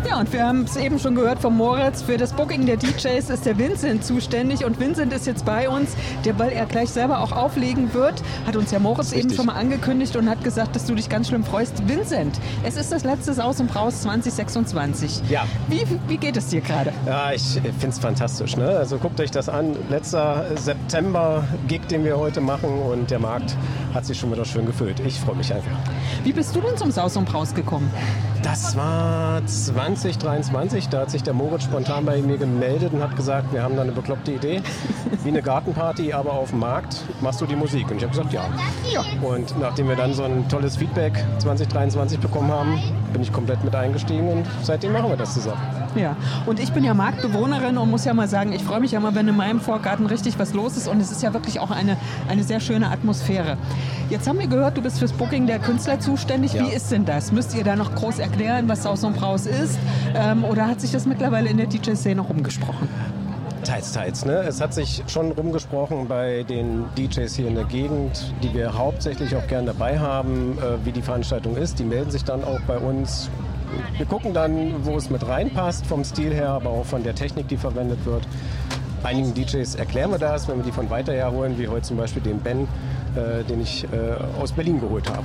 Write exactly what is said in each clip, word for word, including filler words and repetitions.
Ja, und wir haben es eben schon gehört von Moritz, für das Booking der D Js ist der Vincent zuständig und Vincent ist jetzt bei uns, der, weil er gleich selber auch auflegen wird, hat uns ja Moritz eben schon mal angekündigt und hat gesagt, dass du dich ganz schlimm freust. Vincent, es ist das letzte Saus und Braus zwanzig sechsundzwanzig. Ja. Wie, wie geht es dir gerade? Ja, ich finde es fantastisch. Ne? Also guckt euch das an. Letzter September-Gig, den wir heute machen und der Markt hat sich schon wieder schön gefüllt. Ich freue mich einfach. Wie bist du denn zum Saus und Braus gekommen? Das war zwanzig dreiundzwanzig, da hat sich der Moritz spontan bei mir gemeldet und hat gesagt, wir haben da eine bekloppte Idee, wie eine Gartenparty, aber auf dem Markt, machst du die Musik? Und ich habe gesagt, ja. ja. Und nachdem wir dann so ein tolles Feedback zwanzig dreiundzwanzig bekommen haben, bin ich komplett mit eingestiegen und seitdem machen wir das zusammen. Ja, und ich bin ja Marktbewohnerin und muss ja mal sagen, ich freue mich ja mal, wenn in meinem Vorgarten richtig was los ist und es ist ja wirklich auch eine, eine sehr schöne Atmosphäre. Jetzt haben wir gehört, du bist fürs Booking der Künstler zuständig. Ja. Wie ist denn das? Müsst ihr da noch groß erklären, was Saus und Braus ist? Ähm, oder hat sich das mittlerweile in der D J-Szene rumgesprochen? Teils, teils. Ne? Es hat sich schon rumgesprochen bei den D Js hier in der Gegend, die wir hauptsächlich auch gern dabei haben, äh, wie die Veranstaltung ist. Die melden sich dann auch bei uns. Wir gucken dann, wo es mit reinpasst, vom Stil her, aber auch von der Technik, die verwendet wird. Einigen D Js erklären wir das, wenn wir die von weiter her holen, wie heute zum Beispiel den Ben, äh, den ich äh, aus Berlin geholt habe.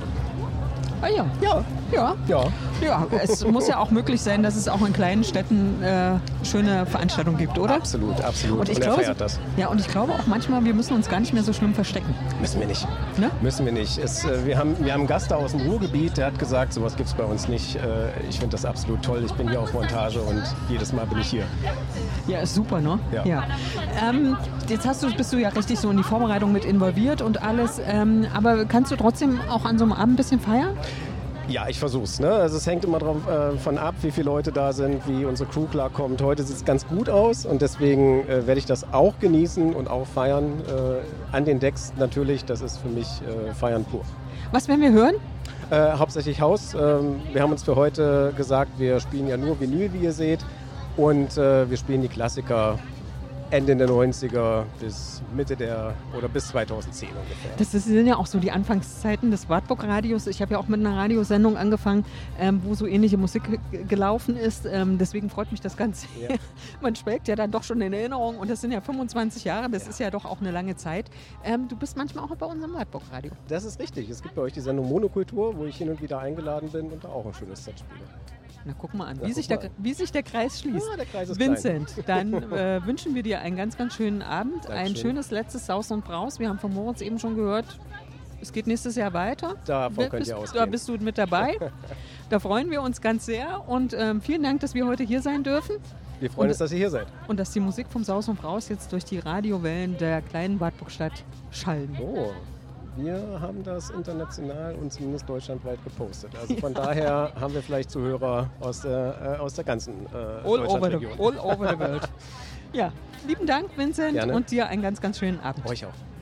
Ah ja, ja, ja, ja. Ja, es muss ja auch möglich sein, dass es auch in kleinen Städten äh, schöne Veranstaltungen gibt, oder? Absolut, absolut. Und, ich und er glaube, feiert das. Ja, und ich glaube auch manchmal, wir müssen uns gar nicht mehr so schlimm verstecken. Müssen wir nicht. Ne? Müssen wir nicht. Es, äh, wir, haben, wir haben einen Gast da aus dem Ruhrgebiet, der hat gesagt, sowas gibt es bei uns nicht. Äh, ich finde das absolut toll. Ich bin hier auf Montage und jedes Mal bin ich hier. Ja, ist super, ne? Ja. ja. Ähm, jetzt hast du, bist du ja richtig so in die Vorbereitung mit involviert und alles. Ähm, aber kannst du trotzdem auch an so einem Abend ein bisschen feiern? Ja, ich versuch's. Ne? Also es hängt immer drauf, äh, von ab, wie viele Leute da sind, wie unsere Crew klarkommt. Heute sieht es ganz gut aus und deswegen äh, werde ich das auch genießen und auch feiern. Äh, an den Decks natürlich, das ist für mich äh, Feiern pur. Was werden wir hören? Äh, hauptsächlich Haus. Ähm, wir haben uns für heute gesagt, wir spielen ja nur Vinyl, wie ihr seht. Und äh, wir spielen die Klassiker Ende der neunziger bis Mitte der oder bis zweitausendzehn ungefähr. Das sind ja auch so die Anfangszeiten des Wartburg-Radios. Ich habe ja auch mit einer Radiosendung angefangen, ähm, wo so ähnliche Musik g- gelaufen ist. Ähm, deswegen freut mich das Ganze. Ja. Man schwelgt ja dann doch schon in Erinnerung und das sind ja fünfundzwanzig Jahre, das ja. ist ja doch auch eine lange Zeit. Ähm, du bist manchmal auch bei unserem Wartburg-Radio. Das ist richtig. Es gibt bei euch die Sendung Monokultur, wo ich hin und wieder eingeladen bin und da auch ein schönes Set spiele. Na, guck mal an, Na, wie, sich mal der, an. wie sich der Kreis schließt. Ah, der Kreis ist Vincent, klein. Dann äh, wünschen wir dir einen ganz, ganz schönen Abend. Dankeschön. Ein schönes letztes Saus und Braus. Wir haben von Moritz eben schon gehört, es geht nächstes Jahr weiter. Davon Wer, könnt bist, ihr ausgehen. Da bist du mit dabei. Da freuen wir uns ganz sehr. Und ähm, vielen Dank, dass wir heute hier sein dürfen. Wir freuen und, uns, dass ihr hier seid. Und dass die Musik vom Saus und Braus jetzt durch die Radiowellen der kleinen Wartburgstadt schallen. Oh. Wir haben das international und zumindest deutschlandweit gepostet. Also von ja. daher haben wir vielleicht Zuhörer aus der, äh, aus der ganzen äh, all over, the, Deutschlandregion. all over the world. Ja, lieben Dank, Vincent, Gerne. und dir einen ganz, ganz schönen Abend. Euch auch.